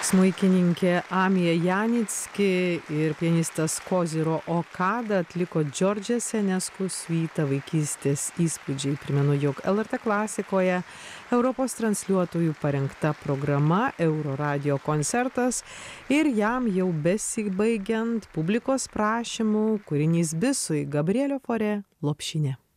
Smuikininkė Amija Janicki ir pianistas Koziro Okada atliko Džordžą Senesku siuitą Vaikystės įspūdžiai. Primenu, jog LRT klasikoje Europos transliuotojų parengta programa Euroradio koncertas ir jam jau besibaigiant publikos prašymų kūrinys Bisui Gabrielio Fauré Lopšinė.